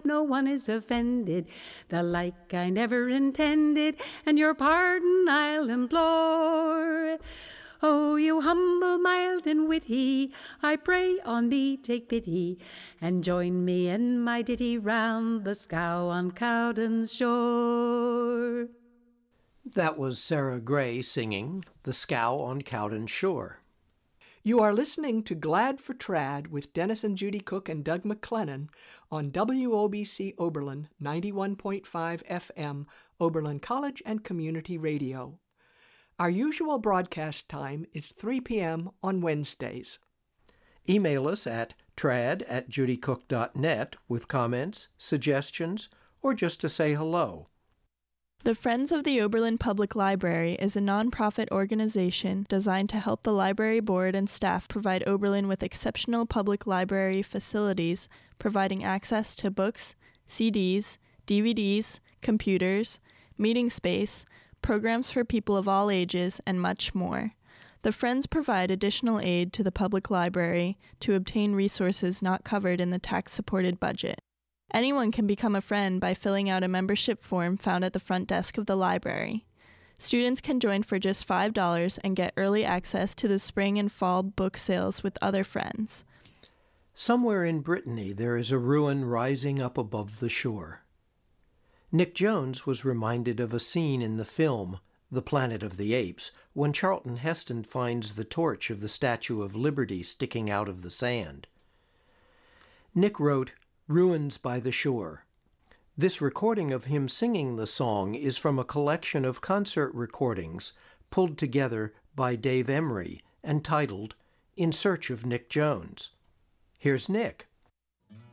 no one is offended. The like I never intended, and your pardon I'll implore. Oh, you humble, mild, and witty, I pray on thee take pity, and join me in my ditty round the scow on Cowden's shore. That was Sarah Gray singing The Scow on Cowden's Shore. You are listening to Glad for Trad with Dennis and Judy Cook and Doug McLennan on WOBC Oberlin 91.5 FM, Oberlin College and Community Radio. Our usual broadcast time is 3 p.m. on Wednesdays. Email us at trad@judycook.net with comments, suggestions, or just to say hello. The Friends of the Oberlin Public Library is a nonprofit organization designed to help the library board and staff provide Oberlin with exceptional public library facilities, providing access to books, CDs, DVDs, computers, meeting space, programs for people of all ages, and much more. The Friends provide additional aid to the public library to obtain resources not covered in the tax-supported budget. Anyone can become a friend by filling out a membership form found at the front desk of the library. Students can join for just $5 and get early access to the spring and fall book sales with other friends. Somewhere in Brittany there is a ruin rising up above the shore. Nick Jones was reminded of a scene in the film The Planet of the Apes when Charlton Heston finds the torch of the Statue of Liberty sticking out of the sand. Nick wrote, "Ruins by the Shore." This recording of him singing the song is from a collection of concert recordings pulled together by Dave Emery and titled In Search of Nick Jones. Here's Nick.